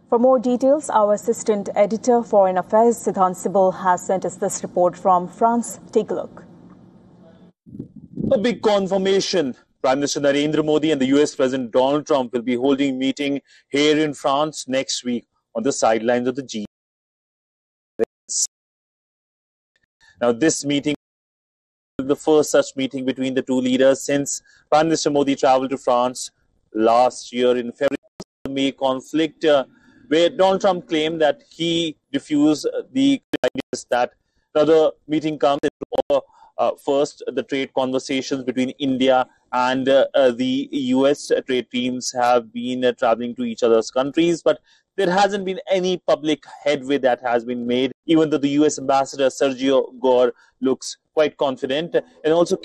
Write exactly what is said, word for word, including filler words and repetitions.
For more details, our assistant editor, Foreign Affairs, Siddhant Sibal, has sent us this report from France. Take a look. A big confirmation. Prime Minister Narendra Modi and the U S President Donald Trump will be holding a meeting here in France next week on the sidelines of the G seven. Now, this meeting is the first such meeting between the two leaders since Prime Minister Modi traveled to France last year in February. The May conflict, uh, where Donald Trump claimed that he refused the ideas that another meeting comes into uh, first the trade conversations between India and uh, uh, the U S trade teams have been uh, traveling to each other's countries, but there hasn't been any public headway that has been made, even though the U S ambassador Sergio Gore looks quite confident and also